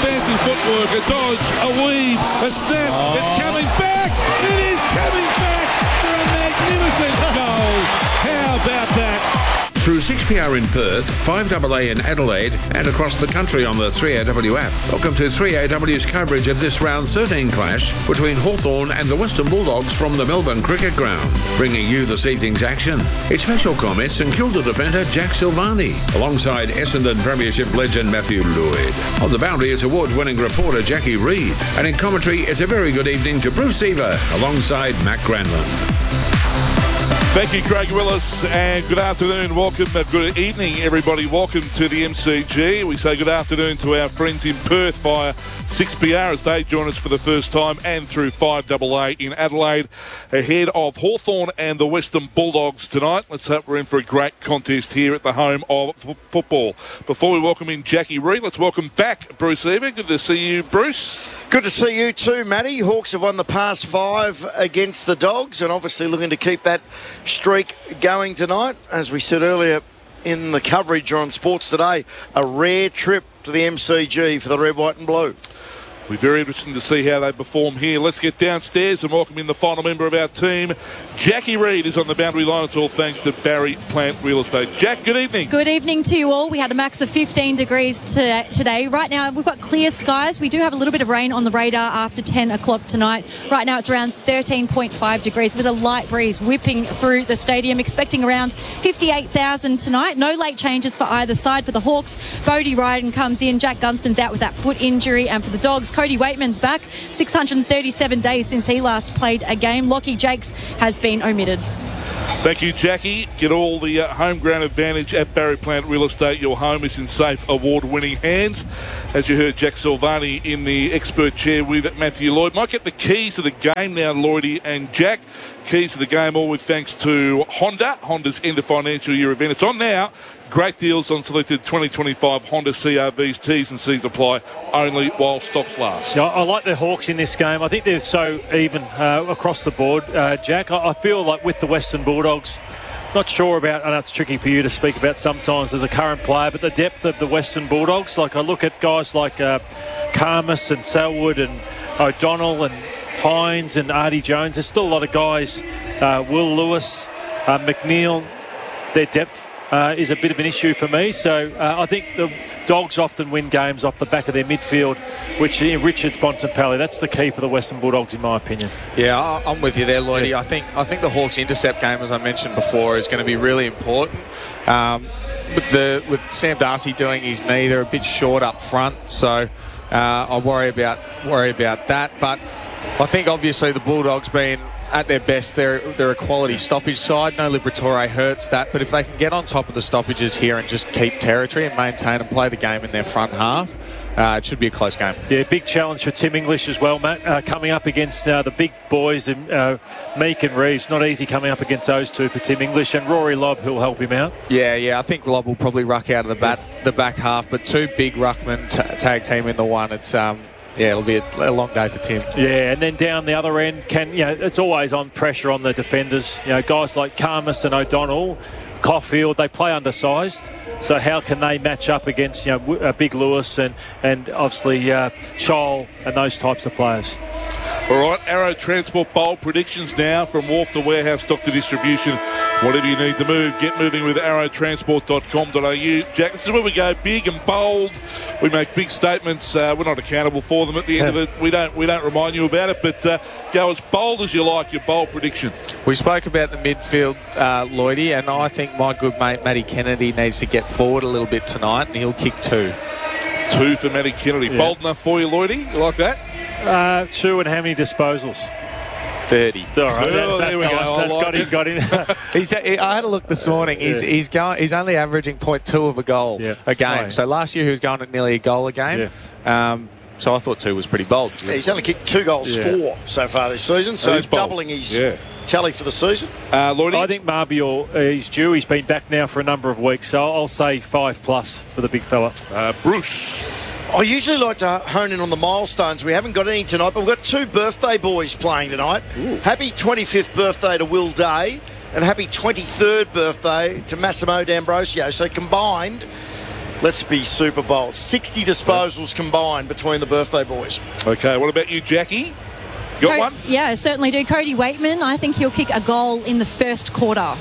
fancy footwork, a dodge, a weave, a snap. It's coming back. It is coming back for a magnificent goal. How about that? Through 6PR in Perth, 5AA in Adelaide, and across the country on the 3AW app. Welcome to 3AW's coverage of this round 13 clash between Hawthorn and the Western Bulldogs from the Melbourne Cricket Ground. Bringing you this evening's action. It's special comments St Kilda defender Jack Silvani, alongside Essendon Premiership legend Matthew Lloyd. On the boundary is award-winning reporter Jackie Reid, and in commentary it's a very good evening to Bruce Seaver, alongside Matt Granlund. Thank you, Craig Willis, and good afternoon. Welcome, good evening, everybody. Welcome to the MCG. We say good afternoon to our friends in Perth via 6PR as they join us for the first time, and through 5AA in Adelaide, ahead of Hawthorn and the Western Bulldogs tonight. Let's hope we're in for a great contest here at the home of football. Before we welcome in Jackie Reid, let's welcome back Bruce Eva. Good to see you, Bruce. Good to see you too, Matty. Hawks have won the past 5 against the Dogs and obviously looking to keep that streak going tonight. As we said earlier in the coverage on Sports Today, a rare trip to the MCG for the Red, White and Blue. We're very interested to see how they perform here. Let's get downstairs and welcome in the final member of our team. Jackie Reid is on the boundary line. It's all thanks to Barry Plant Real Estate. Jack, good evening. Good evening to you all. We had a max of 15 degrees today. Right now, we've got clear skies. We do have a little bit of rain on the radar after 10 o'clock tonight. Right now, it's around 13.5 degrees with a light breeze whipping through the stadium. Expecting around 58,000 tonight. No late changes for either side. For the Hawks, Bodie Ryden comes in. Jack Gunston's out with that foot injury. And for the Dogs, Cody Waitman's back. 637 days since he last played a game. Lockie Jakes has been omitted. Thank you, Jackie. Get all the home ground advantage at Barry Plant Real Estate. Your home is in safe, award-winning hands. As you heard, Jack Silvani in the expert chair with Matthew Lloyd. Might get the keys to the game now, Lloydie and Jack. Keys to the game, all with thanks to Honda. Honda's end of financial year event. It's on now. Great deals on selected 2025 Honda CR-Vs. T's and C's apply only while stocks last. Yeah, I like the Hawks in this game. I think they're so even across the board, Jack. I feel like with the Western Bulldogs, not sure about, I know it's tricky for you to speak about sometimes as a current player, but the depth of the Western Bulldogs, like I look at guys like Karmas and Selwood and O'Donnell and Hines and Artie Jones. There's still a lot of guys, Will Lewis, McNeil, their depth is a bit of an issue for me. So I think the Dogs often win games off the back of their midfield, which Richards, Bontempelli, that's the key for the Western Bulldogs in my opinion. Yeah, I'm with you there, Lloydie. Yeah. I think the Hawks intercept game, as I mentioned before, is going to be really important. With Sam Darcy doing his knee, they're a bit short up front, so I worry about that. But I think obviously the Bulldogs being at their best, they're a quality stoppage side. No Liberatore hurts that, but if they can get on top of the stoppages here and just keep territory and maintain and play the game in their front half, it should be a close game. Yeah, big challenge for Tim English as well, Matt. Coming up against the big boys, Meek and Reeves. Not easy coming up against those two for Tim English, and Rory Lobb, who'll help him out. Yeah, I think Lobb will probably ruck out of the back half, but two big ruckmen tag team in the one. It's it'll be a long day for Tim. Yeah, and then down the other end, it's always on pressure on the defenders. Guys like Karmas and O'Donnell, Caulfield, they play undersized. So how can they match up against Big Lewis and obviously Chol and those types of players? All right, Arrow Transport Bowl predictions now from wharf to warehouse, stock to distribution. Whatever you need to move, get moving with arrowtransport.com.au. Jack, this is where we go big and bold. We make big statements. We're not accountable for them at the end of it. We don't remind you about it, but go as bold as you like, your bold prediction. We spoke about the midfield, Lloydie, and I think my good mate Matty Kennedy needs to get forward a little bit tonight, and he'll kick 2. 2 for Matty Kennedy. Yeah. Bold enough for you, Lloydie? You like that? 2, and how many disposals? 30. All right, there we go. That's got him. I had a look this morning. He's only averaging 0.2 of a goal a game. Oh, yeah. So last year he was going at nearly a goal a game. Yeah. So I thought 2 was pretty bold. Yeah, he's only kicked 2 goals 4 so far this season. So he's doubling his tally for the season. Lloydie? I think Marbior is due. He's been back now for a number of weeks. So I'll say 5+ for the big fella. Bruce? I usually like to hone in on the milestones. We haven't got any tonight, but we've got 2 birthday boys playing tonight. Ooh. Happy 25th birthday to Will Day and happy 23rd birthday to Massimo D'Ambrosio. So combined, let's be Super Bowl. 60 disposals combined between the birthday boys. Okay, what about you, Jackie? Got one? Yeah, I certainly do. Cody Waitman, I think he'll kick a goal in the first quarter.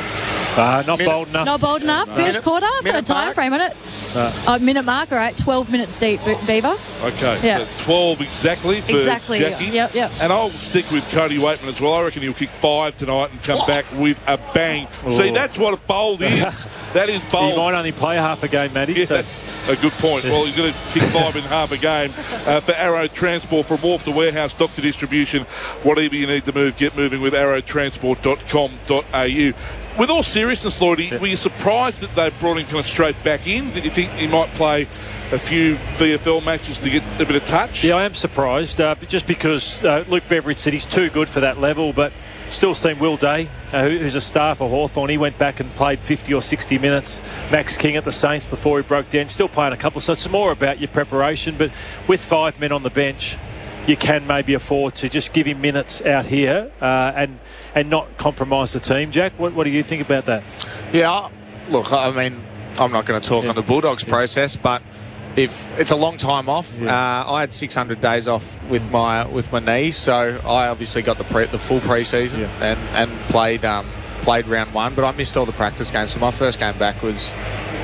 Not bold enough. Not bold enough. First quarter. I've got a time frame on it. Minute mark. All right. 12 minutes deep, Beaver. Okay. Yeah. So 12 exactly for Jackie. Yep. And I'll stick with Cody Waitman as well. I reckon he'll kick 5 tonight and come back with a bang. See, that's what a bold is. That is bold. He might only play half a game, Matty. Yeah, so. that's a good point. Well, he's going to kick 5 in half a game. For Arrow Transport, from wharf to warehouse, dock to distribution, whatever you need to move, get moving with arrowtransport.com.au. With all seriousness, Lloydie, were you surprised that they brought him kind of straight back in? Did you think he might play a few VFL matches to get a bit of touch? Yeah, I am surprised, just because Luke Beveridge said he's too good for that level, but still seen Will Day, who's a star for Hawthorn. He went back and played 50 or 60 minutes. Max King at the Saints before he broke down, still playing a couple. So it's more about your preparation, but with 5 men on the bench, you can maybe afford to just give him minutes out here and not compromise the team. Jack, what do you think about that? Yeah, look, I mean, I'm not going to talk on the Bulldogs process, but if it's a long time off, I had 600 days off with my knee, so I obviously got the full pre-season and played round 1, but I missed all the practice games. So my first game back was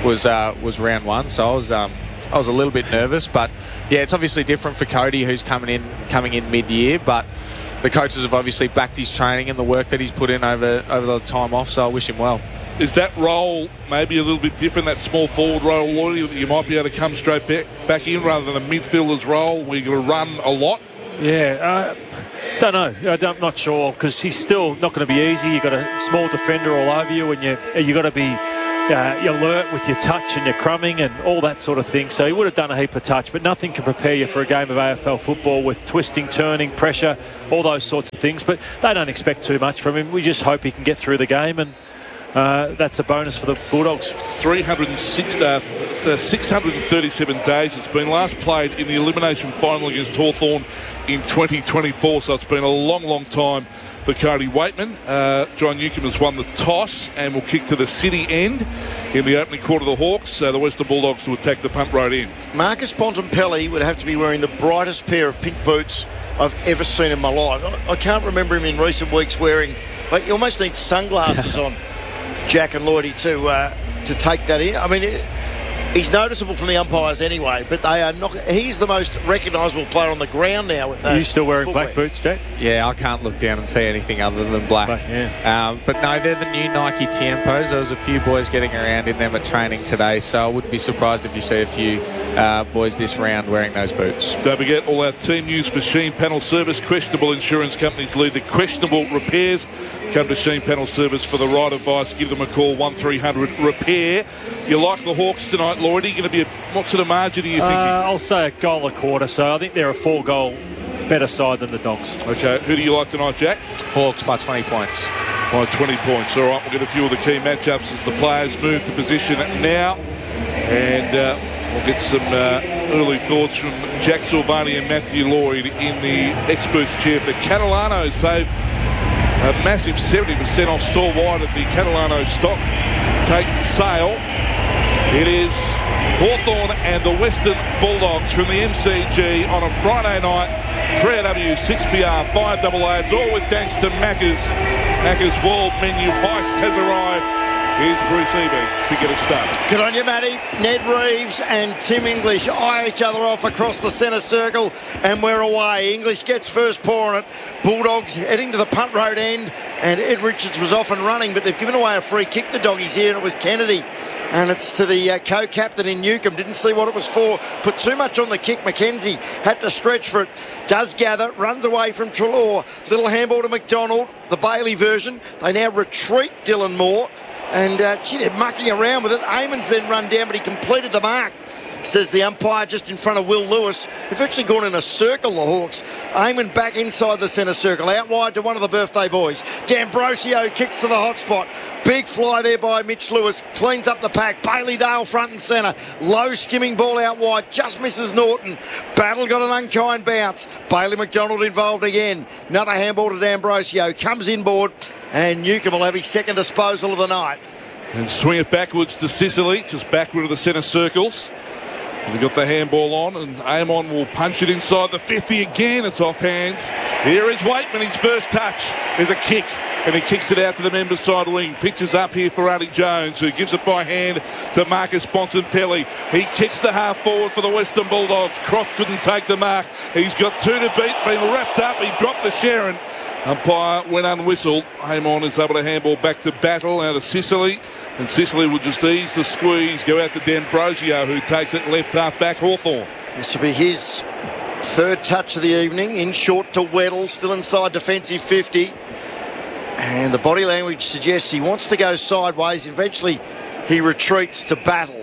round 1, so I was a little bit nervous, but yeah, it's obviously different for Cody, who's coming in mid-year, but the coaches have obviously backed his training and the work that he's put in over the time off, so I wish him well. Is that role maybe a little bit different, that small forward role, Lloydie, that you might be able to come straight back in rather than a midfielder's role where you're going to run a lot? Yeah, don't know. I'm not sure, because he's still not going to be easy. You've got a small defender all over you, and you've got to be alert with your touch and your crumbing and all that sort of thing. So he would have done a heap of touch, but nothing can prepare you for a game of AFL football with twisting, turning, pressure, all those sorts of things. But they don't expect too much from him. We just hope he can get through the game, and that's a bonus for the Bulldogs. 637 days. It's been last played in the elimination final against Hawthorn in 2024, so it's been a long, long time for Cody Waitman. John Newcombe has won the toss and will kick to the city end in the opening quarter of the Hawks. The Western Bulldogs to attack the punt road end. Marcus Bontempelli would have to be wearing the brightest pair of pink boots I've ever seen in my life. I can't remember him in recent weeks wearing, like, you almost need sunglasses on, Jack and Lloydie, to take that in. I mean, he's noticeable from the umpires anyway, but they are not. He's the most recognisable player on the ground now. With those. Are you still wearing footwear. black boots, Jack? Yeah, I can't look down and see anything other than black. But no, they're the new Nike Tiempos. There was a few boys getting around in them at training today, so I wouldn't be surprised if you see a few boys this round wearing those boots. Don't forget all our team news for Sheen Panel Service. Questionable insurance companies lead to questionable repairs. Come to Sheen Panel Service for the right advice. Give them a call, 1300 repair. You like the Hawks tonight, Lloydie? Going to be what sort of margin are you thinking? I'll say a goal a quarter, so I think they're a 4-goal better side than the Dogs. Okay, who do you like tonight, Jack? Hawks by 20 points. By 20 points. All right, we'll get a few of the key matchups as the players move to position now. And we'll get some early thoughts from Jack Silvani and Matthew Lloyd in the experts chair for Catalano. Save a massive 70% off store wide at the Catalano stock. Take sale. It is Hawthorn and the Western Bulldogs from the MCG on a Friday night. 3AW, 6PR, 5AA. It's all with thanks to Macca's. Macca's World Menu Heist has arrived. Here's Bruce Eby to get us started. Good on you, Matty. Ned Reeves and Tim English eye each other off across the centre circle, and we're away. English gets first paw on it. Bulldogs heading to the punt road end, and Ed Richards was off and running, but they've given away a free kick, the doggies here, and it was Kennedy. And it's to the co-captain in Newcombe. Didn't see what it was for. Put too much on the kick. McKenzie had to stretch for it. Does gather. Runs away from Treloar. Little handball to McDonald. The Bailey version. They now retreat Dylan Moore. And they're mucking around with it. Eamon's then run down, but he completed the mark, says the umpire, just in front of Will Lewis. They've actually gone in a circle, the Hawks. Eamon back inside the centre circle, out wide to one of the birthday boys. D'Ambrosio kicks to the hot spot. Big fly there by Mitch Lewis, cleans up the pack. Bailey Dale front and centre. Low skimming ball out wide, just misses Norton. Battle got an unkind bounce. Bailey McDonald involved again. Another handball to D'Ambrosio, comes inboard, and Newcombe will have his second disposal of the night. And swing it backwards to Sicily, just backward of the centre circles. And they got the handball on, and Amon will punch it inside the 50 again. It's off hands. Here is Waitman, his first touch. There's a kick, and he kicks it out to the members' side wing. Pitches up here for Ali Jones, who gives it by hand to Marcus Bontempelli. He kicks the half forward for the Western Bulldogs. Cross couldn't take the mark. He's got 2 to beat, been wrapped up. He dropped the Sharon. Umpire went unwhistled. Amon is able to handball back to Battle out of Sicily. And Sicily will just ease the squeeze, go out to D'Ambrosio, who takes it left half back Hawthorn. This will be his third touch of the evening. In short to Weddle, still inside defensive 50. And the body language suggests he wants to go sideways. Eventually he retreats to Battle,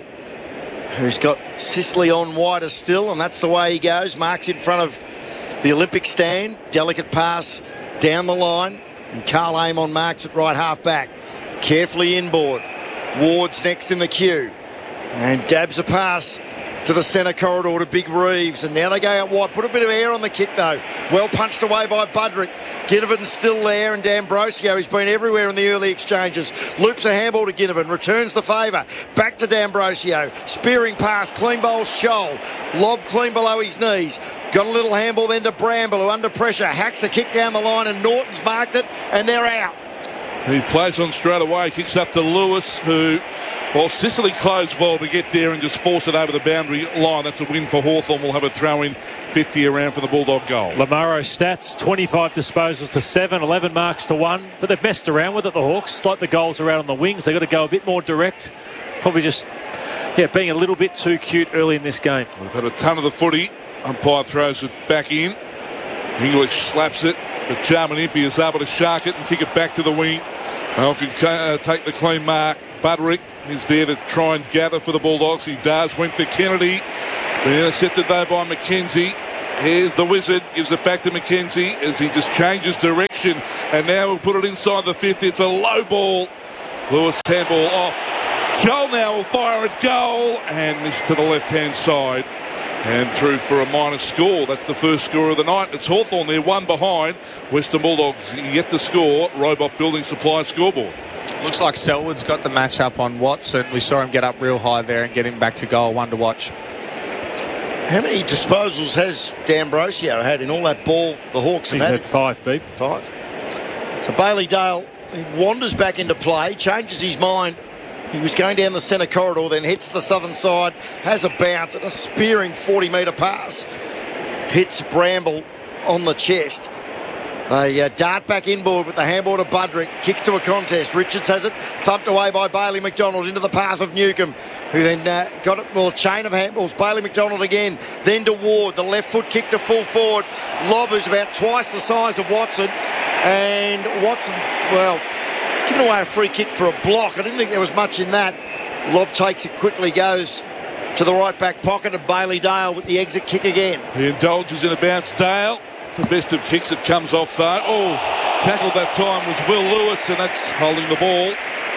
who's got Sicily on wider still, and that's the way he goes. Marks in front of the Olympic stand. Delicate pass down the line, and Carl Amon marks it right half back. Carefully inboard. Ward's next in the queue, and dabs a pass to the centre corridor to Big Reeves, and now they go out wide. Put a bit of air on the kick though. Well punched away by Budrick. Ginnivan's still there, and D'Ambrosio, who's been everywhere in the early exchanges, loops a handball to Ginnivan, returns the favour. Back to D'Ambrosio. Spearing pass, clean bowls Scholl. Lob clean below his knees. Got a little handball then to Bramble, who under pressure hacks a kick down the line, and Norton's marked it, and they're out. He plays on straight away, kicks up to Lewis, who, well, Sicily closed well to get there and just force it over the boundary line. That's a win for Hawthorn. We'll have a throw in 50 around for the Bulldog goal. Lamaro stats, 25 disposals to 7, 11 marks to 1. But they've messed around with it, the Hawks. It's like the goals are out on the wings. They've got to go a bit more direct. Probably just, being a little bit too cute early in this game. We've had a ton of the footy. Umpire throws it back in. English slaps it, but Jarman Impey is able to shark it and kick it back to the wing. They can take the clean mark. Budrick is there to try and gather for the Bulldogs. He does. Went to Kennedy. Been intercepted though by McKenzie. Here's the Wizard. Gives it back to McKenzie as he just changes direction. And now we'll put it inside the 50. It's a low ball. Lewis handball off. Joel now will fire at goal and missed to the left-hand side. And through for a minor score. That's the first score of the night. It's Hawthorn there, 1 behind. Western Bulldogs yet to score. Robot Building Supply scoreboard. Looks like Selwood's got the match up on Watson. We saw him get up real high there and get him back to goal. One to watch. How many disposals has D'Ambrosio had in all that ball the Hawks have He's had? had 5, Beef. 5. So Bailey Dale, he wanders back into play, changes his mind. He was going down the centre corridor, then hits the southern side, has a bounce and a spearing 40-metre pass. Hits Bramble on the chest. They dart back inboard with the handball to Budrick. Kicks to a contest. Richards has it thumped away by Bailey McDonald into the path of Newcomb, who then got it, a chain of handballs. Bailey McDonald again, then to Ward. The left foot kick to full forward. Lob, who's about twice the size of Watson. And Watson, he's given away a free kick for a block. I didn't think there was much in that. Lob takes it quickly, goes to the right back pocket of Bailey Dale with the exit kick again. He indulges in a bounce. Dale, the best of kicks, it comes off though. Oh, tackled that time was Will Lewis, and that's holding the ball.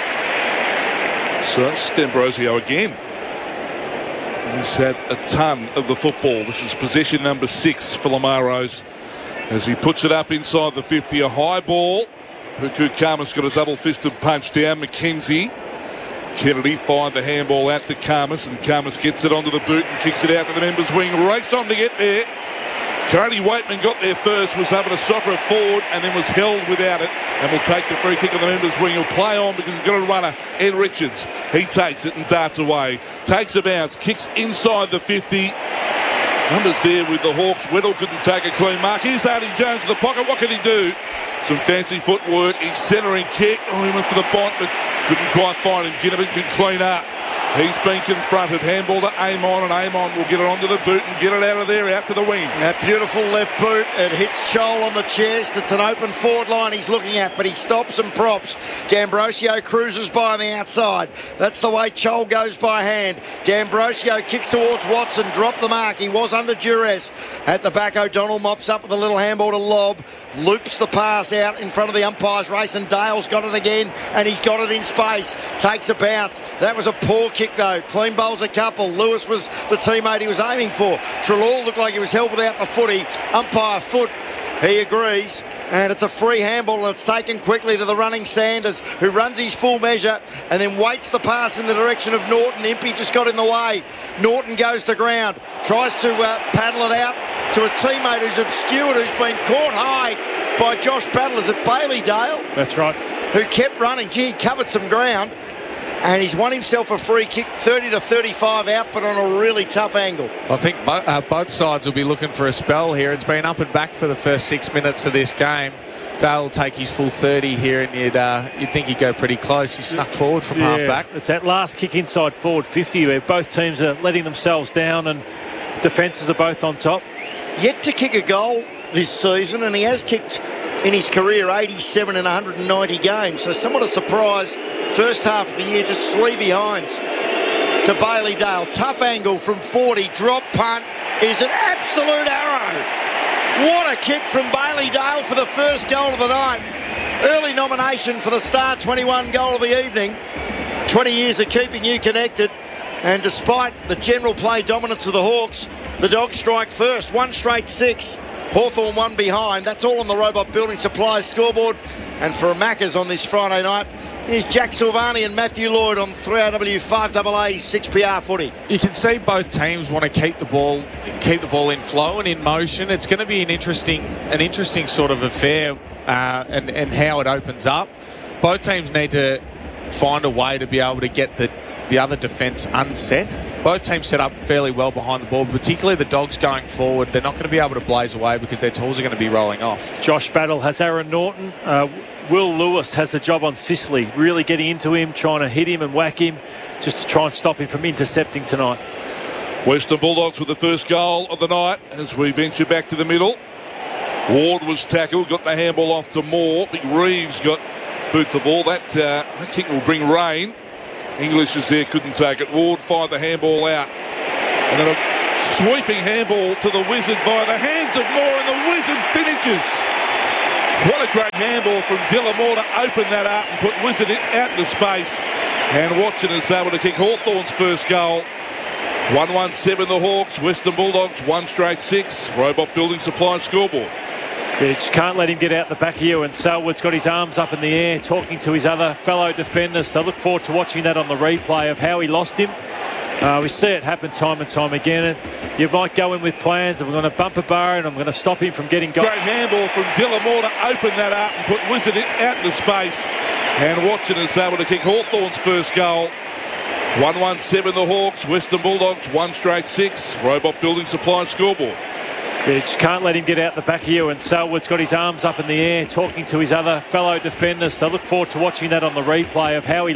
So that's D'Ambrosio again. He's had a ton of the football. This is possession number 6 for Lamaros as he puts it up inside the 50. A high ball. Puku Khamis got a double-fisted punch down. McKenzie. Kennedy fired the handball out to Khamis, and Khamis gets it onto the boot and kicks it out to the members' wing. Race on to get there. Cody Waitman got there first, was able to soccer it forward, and then was held without it, and will take the free kick on the members' wing. He'll play on because he's got a runner, Ed Richards. He takes it and darts away. Takes a bounce, kicks inside the 50. Numbers there with the Hawks. Weddle couldn't take a clean mark. Here's Ali Jones in the pocket. What can he do? Some fancy footwork. He's centering kick. Oh, he went for the bont, but couldn't quite find him. Ginnivan can clean up. He's been confronted. Handball to Amon, and Amon will get it onto the boot and get it out of there, out to the wing. That beautiful left boot. It hits Scholl on the chest. It's an open forward line he's looking at, but he stops and props. D'Ambrosio cruises by on the outside. That's the way Scholl goes by hand. D'Ambrosio kicks towards Watson. Dropped the mark. He was under duress. At the back, O'Donnell mops up with a little handball to Lob. Loops the pass out in front of the umpire's race, and Dale's got it again, and he's got it in space. Takes a bounce. That was a poor kick though. Clean bowls a couple. Lewis was the teammate he was aiming for. Treloar looked like he was held without the footy. Umpire foot, he agrees. And it's a free handball, and it's taken quickly to the running Sanders, who runs his full measure and then waits the pass in the direction of Norton. Impey just got in the way. Norton goes to ground, tries to paddle it out to a teammate who's obscured, who's been caught high by Josh Battle. Is it Bailey Dale? That's right. Who kept running. Gee, he covered some ground. And he's won himself a free kick, 30 to 35 out, but on a really tough angle. I think both sides will be looking for a spell here. It's been up and back for the first 6 minutes of this game. Dale will take his full 30 here, and you'd think he'd go pretty close. He snuck forward from half back. It's that last kick inside forward 50 where both teams are letting themselves down and defences are both on top. Yet to kick a goal this season, and he has kicked in his career 87 in 190 games. So somewhat a surprise. First half of the year, just 3 behinds to Bailey Dale. Tough angle from 40. Drop punt is an absolute arrow. What a kick from Bailey Dale for the first goal of the night. Early nomination for the Star 21 goal of the evening. 20 years of keeping you connected. And despite the general play dominance of the Hawks, the Dogs strike first. 1 straight 6. Hawthorn 1 behind. That's all on the Robot Building Supplies scoreboard. And for a Maccas on this Friday night, here's Jack Silvani and Matthew Lloyd on 3RW 5AA 6PR footy. You can see both teams want to keep the ball in flow and in motion. It's going to be an interesting sort of affair, and how it opens up. Both teams need to find a way to be able to get the other defence unset. Both teams set up fairly well behind the ball, particularly the Dogs going forward. They're not going to be able to blaze away because their tools are going to be rolling off. Josh Battle has Aaron Norton. Will Lewis has the job on Sicily, really getting into him, trying to hit him and whack him, just to try and stop him from intercepting tonight. Western Bulldogs with the first goal of the night as we venture back to the middle. Ward was tackled, got the handball off to Moore. Big Reeves got boot the ball. That kick will bring rain. English is there, couldn't take it. Ward fired the handball out. And then a sweeping handball to the Wizard by the hands of Moore, and the Wizard finishes. What a great handball from Dylan Moore to open that up and put Wizard out into space. And Watson is able to kick Hawthorn's first goal. 1-1-7 the Hawks. Western Bulldogs 1 straight 6. Robot Building Supplies scoreboard. You just can't let him get out the back here, and Selwood's got his arms up in the air talking to his other fellow defenders. So look forward to watching that on the replay of how he lost him. We see it happen time and time again. And you might go in with plans of I'm going to bump a bar and I'm going to stop him from getting goal. Great handball from Dylan Moore to open that up and put Wizard out into space. And Watson is able to kick Hawthorn's first goal. 1-1-7 the Hawks. Western Bulldogs 1 straight 6. Robot Building Supplies scoreboard. You just can't let him get out the back here, and Selwood's got his arms up in the air talking to his other fellow defenders. So look forward to watching that on the replay of how he